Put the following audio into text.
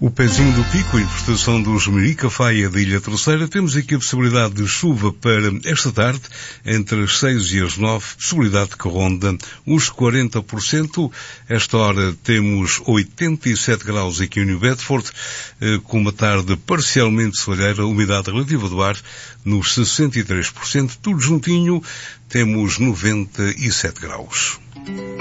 O pezinho do Pico, interpretação dos Mirica Faia da Ilha Terceira. Temos aqui a possibilidade de chuva para esta tarde, entre as 6 e as 9, possibilidade que ronda os 40%. Esta hora temos 87 graus aqui em New Bedford, com uma tarde parcialmente soalheira, umidade relativa do ar nos 63%. Tudo juntinho, temos 97 graus.